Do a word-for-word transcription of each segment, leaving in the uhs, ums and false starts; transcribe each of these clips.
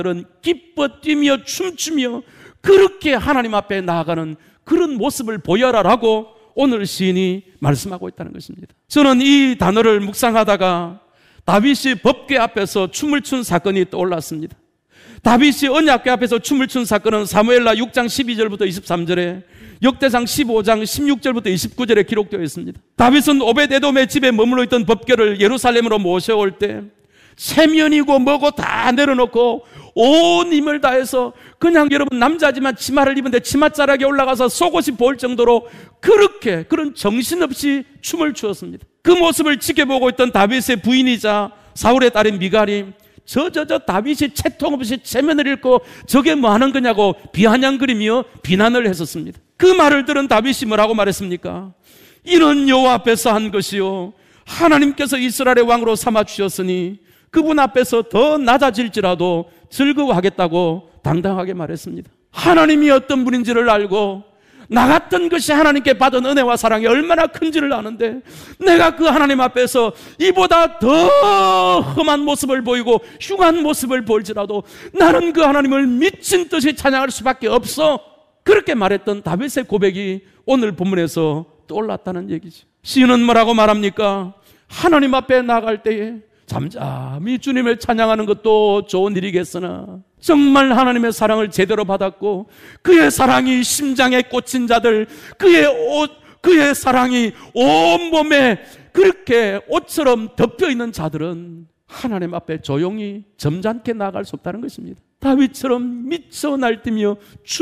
은 기뻐 뛰며 춤추며 그렇게 하나님 앞에 나아가는 그런 모습을 보여라라고 오늘 시인이 말씀하고 있다는 것입니다. 저는 이 단어를 묵상하다가 다윗이 법궤 앞에서 춤을 춘 사건이 떠올랐습니다. 다윗이 언약궤 앞에서 춤을 춘 사건은 사무엘라 육 장 십이 절부터 이십삼 절에, 역대상 십오 장 십육 절부터 이십구 절에 기록되어 있습니다. 다윗은 오벳에돔의 집에 머물러 있던 법궤를 예루살렘으로 모셔올 때 세면이고 뭐고 다 내려놓고 온 힘을 다해서 그냥 여러분 남자지만 치마를 입은데 치맛자락에 올라가서 속옷이 보일 정도로 그렇게 그런 정신없이 춤을 추었습니다. 그 모습을 지켜보고 있던 다윗의 부인이자 사울의 딸인 미갈이 저 저 저 다윗이 채통 없이 체면을 읽고 저게 뭐 하는 거냐고 비아냥거리며 비난을 했었습니다. 그 말을 들은 다윗이 뭐라고 말했습니까? 이는 여호와 앞에서 한 것이요 하나님께서 이스라엘의 왕으로 삼아 주셨으니 그분 앞에서 더 낮아질지라도 즐거워하겠다고 당당하게 말했습니다. 하나님이 어떤 분인지를 알고 나 같은 것이 하나님께 받은 은혜와 사랑이 얼마나 큰지를 아는데 내가 그 하나님 앞에서 이보다 더 험한 모습을 보이고 흉한 모습을 보일지라도 나는 그 하나님을 미친 듯이 찬양할 수밖에 없어, 그렇게 말했던 다윗의 고백이 오늘 본문에서 떠올랐다는 얘기죠. 시인은 뭐라고 말합니까? 하나님 앞에 나갈 때에 잠잠히 주님을 찬양하는 것도 좋은 일이겠으나 정말 하나님의 사랑을 제대로 받았고 그의 사랑이 심장에 꽂힌 자들, 그의 옷, 그의 사랑이 온몸에 그렇게 옷처럼 덮여있는 자들은 하나님 앞에 조용히 점잖게 나아갈 수 없다는 것입니다. 다윗처럼 미쳐 날뛰며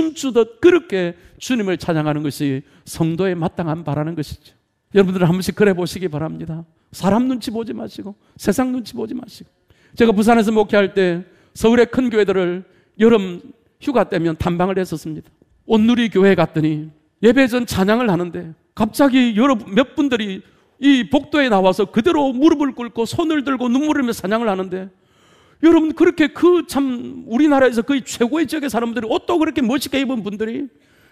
춤추듯 그렇게 주님을 찬양하는 것이 성도의 마땅한 바라는 것이죠. 여러분들은 한 번씩 그래 보시기 바랍니다. 사람 눈치 보지 마시고 세상 눈치 보지 마시고. 제가 부산에서 목회할 때 서울의 큰 교회들을 여름 휴가 때면 탐방을 했었습니다. 온누리 교회에 갔더니 예배 전 찬양을 하는데 갑자기 여러 몇 분들이 이 복도에 나와서 그대로 무릎을 꿇고 손을 들고 눈물을 흘리며 찬양을 하는데, 여러분 그렇게 그 참 우리나라에서 거의 최고의 지역의 사람들이 옷도 그렇게 멋있게 입은 분들이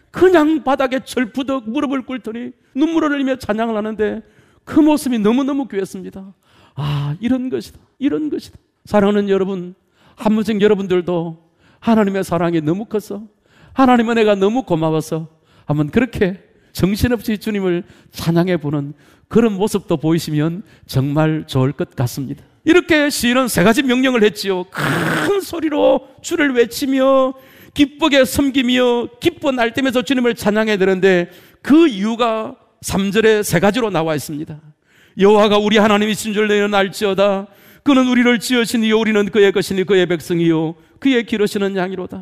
그냥 바닥에 절푸덕 무릎을 꿇더니 눈물을 흘리며 찬양을 하는데 그 모습이 너무너무 귀했습니다. 아, 이런 것이다, 이런 것이다. 사랑하는 여러분, 한 번씩 여러분들도 하나님의 사랑이 너무 커서 하나님의 은혜가 너무 고마워서 한번 그렇게 정신없이 주님을 찬양해 보는 그런 모습도 보이시면 정말 좋을 것 같습니다. 이렇게 시인은 세 가지 명령을 했지요. 큰 소리로 주를 외치며 기쁘게 섬기며 기뻐 날뛰면서 주님을 찬양해야 되는데 그 이유가 삼 절에 세 가지로 나와 있습니다. 여호와가 우리 하나님이신 줄 너희는 알지어다. 그는 우리를 지으시니요 우리는 그의 것이니 그의 백성이요 그의 기르시는 양이로다.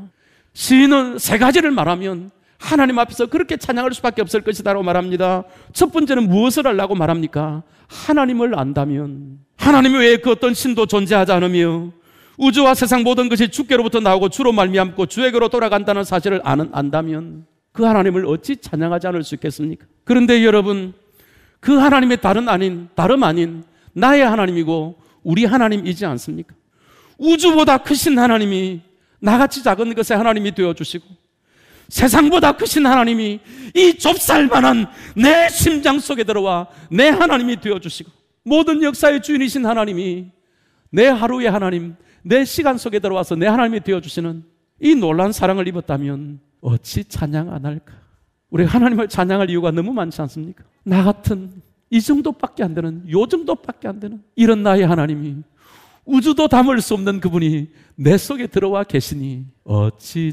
시인은 세 가지를 말하면 하나님 앞에서 그렇게 찬양할 수밖에 없을 것이다라고 말합니다. 첫 번째는 무엇을 알라고 말합니까? 하나님을 안다면, 하나님 외에 그 어떤 신도 존재하지 않으며 우주와 세상 모든 것이 주께로부터 나오고 주로 말미암고 주에게로 돌아간다는 사실을 아는, 안다면 그 하나님을 어찌 찬양하지 않을 수 있겠습니까? 그런데 여러분, 그 하나님의 다른 아닌, 다름 아닌 나의 하나님이고 우리 하나님이지 않습니까? 우주보다 크신 하나님이 나같이 작은 것의 하나님이 되어주시고 세상보다 크신 하나님이 이 좁쌀만한 내 심장 속에 들어와 내 하나님이 되어주시고 모든 역사의 주인이신 하나님이 내 하루의 하나님, 내 시간 속에 들어와서 내 하나님이 되어주시는 이 놀라운 사랑을 입었다면 어찌 찬양 안 할까? 우리 하나님을 찬양할 이유가 너무 많지 않습니까? 나 같은 이 정도밖에 안 되는, 요 정도밖에 안 되는 이런 나의 하나님이, 우주도 담을 수 없는 그분이 내 속에 들어와 계시니 어찌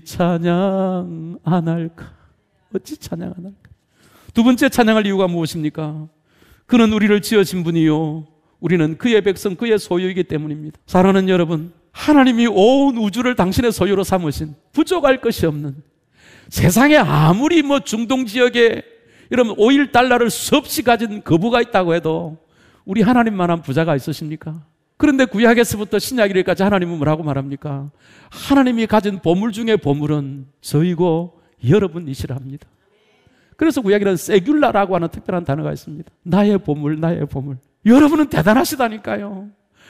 찬양 안 할까? 어찌 찬양 안 할까? 두 번째 찬양할 이유가 무엇입니까? 그는 우리를 지으신 분이요 우리는 그의 백성, 그의 소유이기 때문입니다. 사랑하는 여러분, 하나님이 온 우주를 당신의 소유로 삼으신, 부족할 것이 없는, 세상에 아무리 뭐 중동 지역에 이런 오일 달러를 수없이 가진 거부가 있다고 해도 우리 하나님만한 부자가 있으십니까? 그런데 구약에서부터 신약 이래까지 하나님은 뭐라고 말합니까? 하나님이 가진 보물 중에 보물은 저이고 여러분이시라 합니다. 그래서 구약에는 세귤라라고 하는 특별한 단어가 있습니다. 나의 보물, 나의 보물. 여러분은 대단하시다니까요.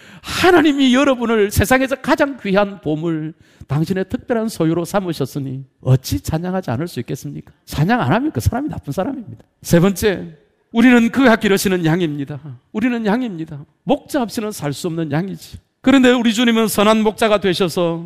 하나님이 여러분을 세상에서 가장 귀한 보물, 당신의 특별한 소유로 삼으셨으니 어찌 찬양하지 않을 수 있겠습니까? 찬양 안 하면 그 사람이 나쁜 사람입니다. 세 번째, 우리는 그가 기르시는 양입니다. 우리는 양입니다. 목자 없이는 살 수 없는 양이지. 그런데 우리 주님은 선한 목자가 되셔서